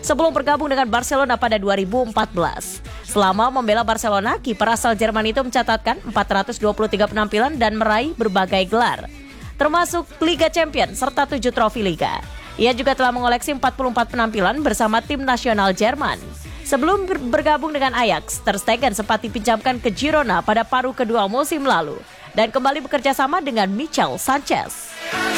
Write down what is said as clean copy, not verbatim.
sebelum bergabung dengan Barcelona pada 2014. Selama membela Barcelona, kiper asal Jerman itu mencatatkan 423 penampilan dan meraih berbagai gelar, termasuk Liga Champions serta 7 trofi Liga. Ia juga telah mengoleksi 44 penampilan bersama tim nasional Jerman. Sebelum bergabung dengan Ajax, Ter Stegen sempat dipinjamkan ke Girona pada paruh kedua musim lalu dan kembali bekerja sama dengan Michel Sanchez.